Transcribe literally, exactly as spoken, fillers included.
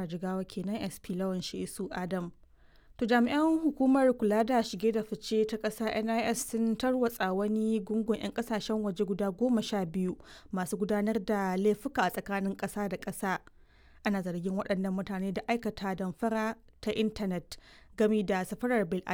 jihar Jigawa kenan S P Lawan Shisu Adam. To jami'an hukumar kula da shige da fice ta ƙasa N I S sun tarwatsa wani gungun 'yan ƙasashen waje guda goma sha biyu masu gudanar da laifuka a tsakanin ƙasa da ƙasa. Ana zargin waɗannan mutane da aikata damfara ta intanet gami da safarar bil